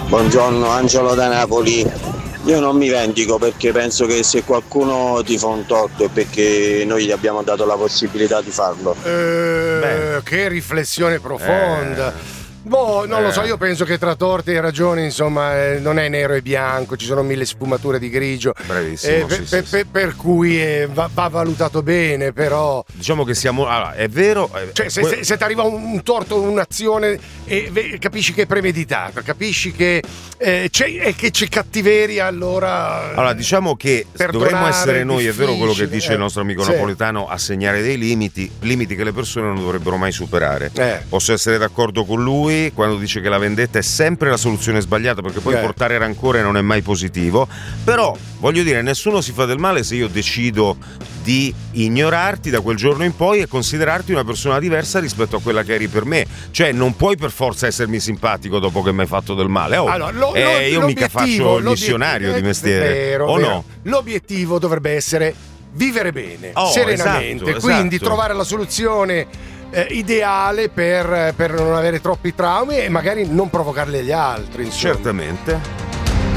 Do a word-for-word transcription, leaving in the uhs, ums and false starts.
Buongiorno, Angelo da Napoli. Io non mi vendico perché penso che se qualcuno ti fa un torto è perché noi gli abbiamo dato la possibilità di farlo. Eh, che riflessione profonda. Eh. Boh, non eh. lo so, io penso che tra torti e ragioni, insomma, eh, non è nero e bianco, ci sono mille sfumature di grigio. Bravissimo. Eh, sì, per, sì, per, sì. per cui eh, va, va valutato bene, però. Diciamo che siamo. Allora, è vero. Cioè, se, se, se ti arriva un, un torto, un'azione, e ve, capisci che è premeditata, capisci che eh, c'è, e che c'è cattiveria, allora. Allora, diciamo che dovremmo essere noi, è vero quello che dice eh, il nostro amico sì. napoletano, a segnare dei limiti, limiti che le persone non dovrebbero mai superare. Eh. Posso essere d'accordo con lui quando dice che la vendetta è sempre la soluzione sbagliata, perché poi eh. portare rancore non è mai positivo, però voglio dire, nessuno si fa del male se io decido di ignorarti da quel giorno in poi e considerarti una persona diversa rispetto a quella che eri per me. Cioè non puoi per forza essermi simpatico dopo che mi hai fatto del male. Oh, allora, lo, eh, io mica faccio il missionario di mestiere, vero, o vero. no? L'obiettivo dovrebbe essere vivere bene, oh, serenamente, esatto, quindi esatto. trovare la soluzione eh, ideale per, per non avere troppi traumi e magari non provocarli agli altri, insomma. Certamente.